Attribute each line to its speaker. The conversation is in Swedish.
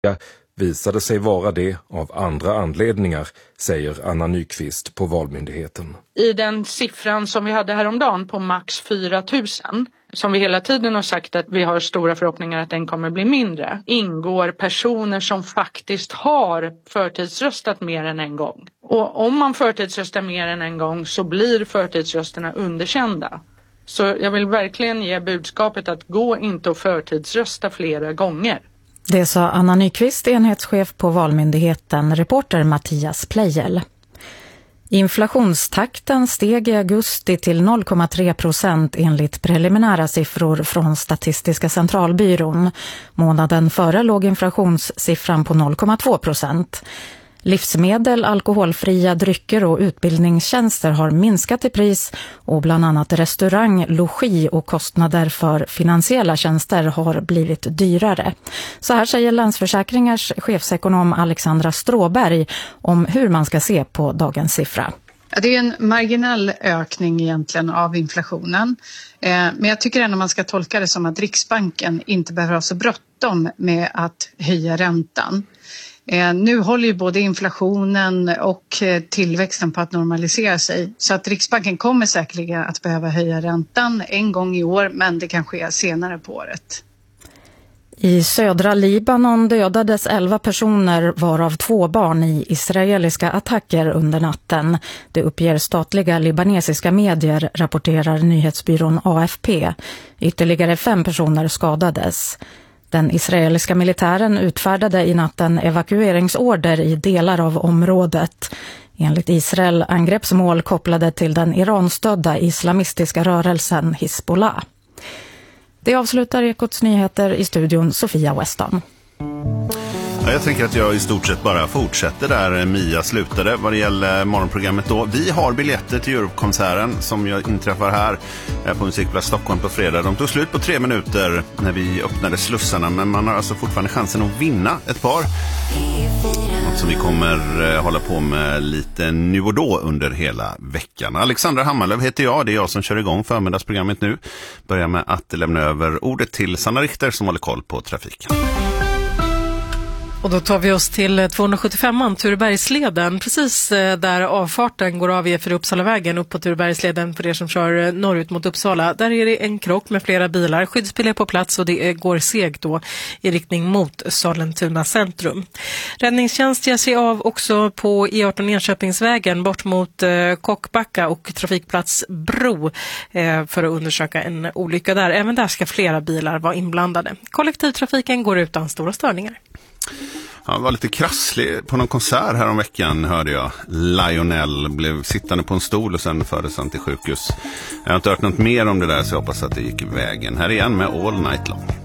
Speaker 1: visade sig vara det av andra anledningar, säger Anna Nyqvist på Valmyndigheten.
Speaker 2: I den siffran som vi hade häromdagen på max 4 000, som vi hela tiden har sagt att vi har stora förhoppningar att den kommer bli mindre, ingår personer som faktiskt har förtidsröstat mer än en gång. Och om man förtidsröstar mer än en gång så blir förtidsrösterna underkända. Så jag vill verkligen ge budskapet att gå inte och förtidsrösta flera gånger.
Speaker 3: Det sa Anna Nyqvist, enhetschef på Valmyndigheten, reporter Mattias Plejel. Inflationstakten steg i augusti till 0,3% enligt preliminära siffror från Statistiska centralbyrån. Månaden före låg inflationssiffran på 0,2%. Livsmedel, alkoholfria drycker och utbildningstjänster har minskat i pris och bland annat restaurang, logi och kostnader för finansiella tjänster har blivit dyrare. Så här säger Länsförsäkringars chefsekonom Alexandra Stråberg om hur man ska se på dagens siffra.
Speaker 4: Det är en marginell ökning egentligen av inflationen. Men jag tycker ändå man ska tolka det som att Riksbanken inte behöver ha så bråttom med att höja räntan. Nu håller ju både inflationen och tillväxten på att normalisera sig. Så att Riksbanken kommer säkerligen att behöva höja räntan en gång i år, men det kan ske senare på året.
Speaker 3: I södra Libanon dödades 11 personer varav 2 barn i israeliska attacker under natten. Det uppger statliga libanesiska medier, rapporterar nyhetsbyrån AFP. Ytterligare 5 personer skadades. Den israeliska militären utfärdade i natten evakueringsorder i delar av området. Enligt Israel angreppsmål kopplade till den Iran-stödda islamistiska rörelsen Hizbollah. Det avslutar Ekots nyheter, i studion Sofia Weston.
Speaker 5: Ja, jag tänker att jag i stort sett bara fortsätter där Mia slutade vad det gäller morgonprogrammet då. Vi har biljetter till Europe-konserten som jag inträffar här på Musikplats Stockholm på fredag. De tog slut på 3 minuter när vi öppnade slussarna, men man har alltså fortfarande chansen att vinna ett par. Något som vi kommer hålla på med lite nu och då under hela veckan. Alexandra Hammarlöv heter jag, det är jag som kör igång förmiddagsprogrammet nu. Börjar med att lämna över ordet till Sanna Richter som håller koll på trafiken.
Speaker 6: Och då tar vi oss till 275an Turebergsleden, precis där avfarten går av för Uppsalavägen upp på Turebergsleden för er som kör norrut mot Uppsala. Där är det en krock med flera bilar, skyddsbil är på plats och det går segt då i riktning mot Sollentuna centrum. Räddningstjänst ger sig av också på E18 Enköpingsvägen bort mot Kockbacka och trafikplats Bro för att undersöka en olycka där. Även där ska flera bilar vara inblandade. Kollektivtrafiken går utan stora störningar.
Speaker 5: Han var lite krasslig på någon konsert här om veckan, hörde jag. Lionel blev sittande på en stol och sen fördes han till sjukhus. Jag har inte hört något mer om det där, så jag hoppas att det gick i vägen. Här igen med All Night Long.